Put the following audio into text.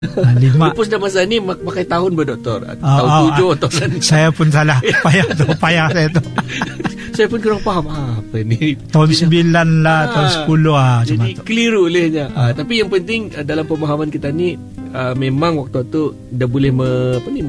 5. Lupus dah masa ni pakai tahun doktor? Tahun 7 atau saya pun salah. Payah saya tu. Saya pun kurang faham apa ni. Tahun 9 lah, tahun 10 lah. Jadi keliru olehnya. Tapi yang penting dalam pemahaman kita ni, memang waktu tu dah boleh